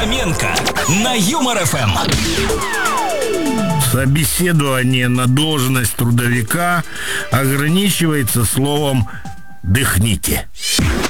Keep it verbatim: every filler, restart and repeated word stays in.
Фоменко на Юмор эф эм. Собеседование на должность трудовика ограничивается словом «дыхните».